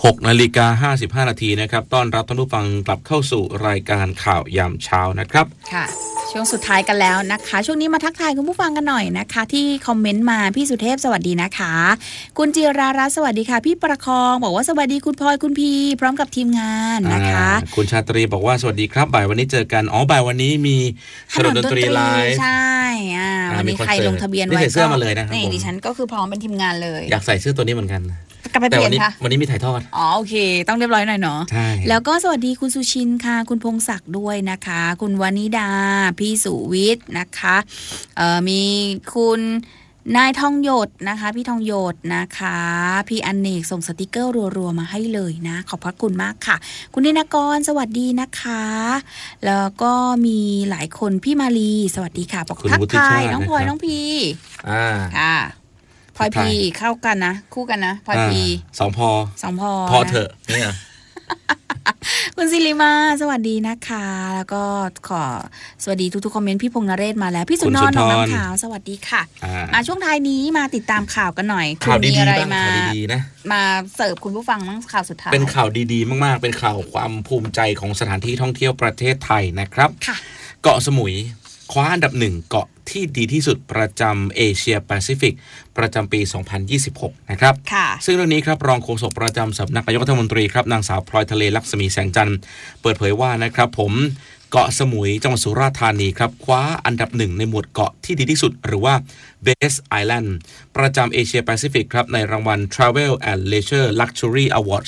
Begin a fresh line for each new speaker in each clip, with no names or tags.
6:55 นาทีนะครับต้อนรับท่านผู้ฟังกลับเข้าสู่รายการข่าวยามเช้านะครับ
ค่ะช่วงสุดท้ายกันแล้วนะคะช่วงนี้มาทักทายคุณผู้ฟังกันหน่อยนะคะที่คอมเมนต์มาพี่สุเทพสวัสดีนะคะคุณจิรารัตน์สวัสดีค่ะพี่ประคองบอกว่าสวัสดีคุณพลอยคุณพีพร้อมกับทีมงานนะคะ
คุณชาตรีบอกว่าสวัสดีครับบ่ายวันนี้เจอกันบ่ายวันนี้มีถนนดนตรีไลฟ์
ใช่วันนี้ใครลงทะเบียนไว้
ใส่เสื้อมาเลยนะครับ
นี่ดิฉันก็คือพร้อมเป็นทีมงานเลย
อยากใส่เสื้อตัวนี้เหมือนกัน
แต่วัน
นี้มีถ่ายทอด
โอเคต้องเรียบร้อยหน่อยเนาะ
ใช่
แล้วก็สวัสดีคุณสุชินค่ะคุณพงศักดิ์ด้วยนะคะคุณวานิดาพี่สุวิทย์นะคะมีคุณนายทองหยดนะคะพี่ทองหยดนะคะพี่อเนกส่งสติกเกอร์รัวๆมาให้เลยนะขอบพระคุณมากค่ะคุณนินกรสวัสดีนะคะแล้วก็มีหลายคนพี่มาลีสวัสดีค่ะบอกทักทายน้องพลอยน้องพีค่ะพลอยพีเข้ากันนะคู่กันนะพลอยพี
สองพอเถอะเนี่ย
คุณศิริมาสวัสดีนะคะแล้วก็ขอสวัสดีทุกๆคอมเมนต์พี่พงษ์นเรศมาแล้วพี่สุนทรหนองน้ำขาวสวัสดีค่ะมาช่วงท้ายนี้มาติดตามข่าวกันหน่อย
ข่าวดีๆ
อะไร
มา
เสิร์ฟคุณผู้ฟังมั้งข่าวสุดท้าย
เป็นข่าวดีๆมากๆเป็นข่าวความภูมิใจของสถานที่ท่องเที่ยวประเทศไทยนะครับเกาะสมุยคว้าอันดับ1เกาะที่ดีที่สุดประจำเอเชียแปซิฟิกประจำปี 2026 นะครับซึ่งเรื่องนี้ครับรองโฆษกประจำสำนักนายกรัฐมนตรีครับนางสาวพลอยทะเลลักษมีแสงจันทร์เปิดเผยว่านะครับผมเกาะสมุยจังหวัดสุราษฎร์ธานีครับคว้าอันดับ1ในหมวดเกาะที่ดีที่สุดหรือว่า Best Island ประจำเอเชียแปซิฟิกครับในรางวัล Travel and Leisure Luxury Award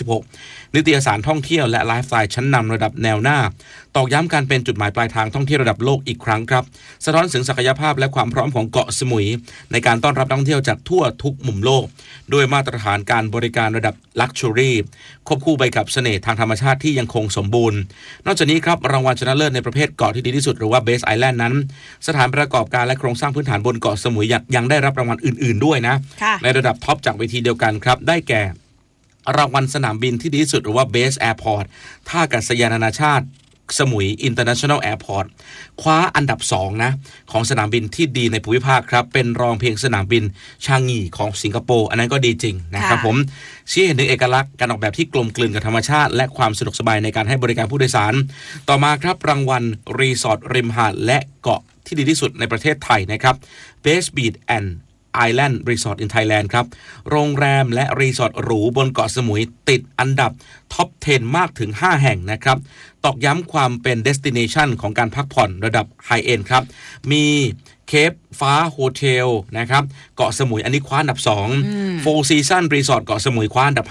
2026 นิตยสารท่องเที่ยวและไลฟ์สไตล์ชั้นนำระดับแนวหน้าตอกย้ำการเป็นจุดหมายปลายทางท่องเที่ยวระดับโลกอีกครั้งครับสะท้อนถึงศักยภาพและความพร้อมของเกาะสมุยในการต้อนรับนักท่องเที่ยวจากทั่วทุกมุมโลกด้วยมาตรฐานการบริการระดับ Luxury ควบคู่ไปกับเสน่ห์ทางธรรมชาติที่ยังคงสมบูรณ์นอกจากนี้ครับรางวัลชนะเลิศในประเภทเกาะที่ดีที่สุดหรือว่า Best Island นั้นสถานประกอบการและโครงสร้างพื้นฐานบนเกาะสมุยยังได้รับรางวัลอื่นๆด้วยนะในระดับท็อปจากเวทีเดียวกันครับได้แก่รางวัลสนามบินที่ดีที่สุดหรือว่า Best Airport ท่าอากาศยานนานาชาติสมุย International Airport คว้าอันดับ2นะของสนามบินที่ดีในภูมิภาคครับเป็นรองเพียงสนามบินชางงีของสิงคโปร์อันนั้นก็ดีจริงนะครับผมชี้เห็นถึงเอกลักษณ์การออกแบบที่กลมกลืนกับธรรมชาติและความสะดวกสบายในการให้บริการผู้โดยสารต่อมาครับรางวัลรีสอร์ทริมหาดและเกาะที่ดีที่สุดในประเทศไทยนะครับ Best Beach and Island Resort in Thailand ครับโรงแรมและรีสอร์ทหรูบนเกาะสมุยติดอันดับท็อป 10 มากถึง5แห่งนะครับตอกย้ำความเป็น destination ของการพักผ่อนระดับ High End ครับมีเคปฟ้าโฮเทลนะครับเกาะสมุยอันนี้คว้าอันดับ2 Four Seasons Resort เกาะสมุยคว้าอันดับ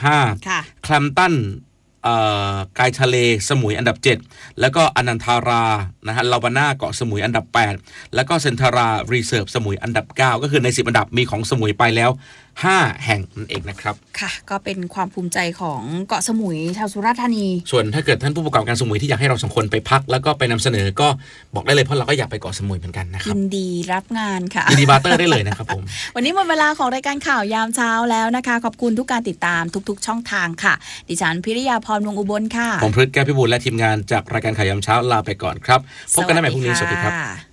5 Clamptonกายทะเลสมุยอันดับ7แล้วก็อนันทารานะฮะลาวาน่าเกาะสมุยอันดับ8แล้วก็เซนทารารีเซิร์ฟสมุยอันดับ9ก็คือใน10อันดับมีของสมุยไปแล้ว5แห่งนั่นเองนะครับ
ค่ะก็เป็นความภูมิใจของเกาะสมุยชาวสุราษฎร์ธานี
ส่วนถ้าเกิดท่านผู้ประกอบการสมุยที่อยากให้เรา2คนไปพักแล้วก็ไปนำเสนอก็บอกได้เลยเพราะเราก็อยากไปเกาะสมุยเหมือนกันนะครับ
ยินดีรับงานค่ะ
ยินดีบาร์เตอร์ได้เลยนะครับผม
วันนี้หมดเวลาของรายการข่าวยามเช้าแล้วนะคะขอบคุณทุกการติดตามทุกๆช่องทางค่ะดิฉันพิริยาพรวงอุบลค่ะ
ผมพฤทธิ์แก้วพิบูลและทีมงานจากรายการข่าวยามเช้าลาไปก่อนครับพบกันใหม่พรุ่งนี้สวัสดีครับ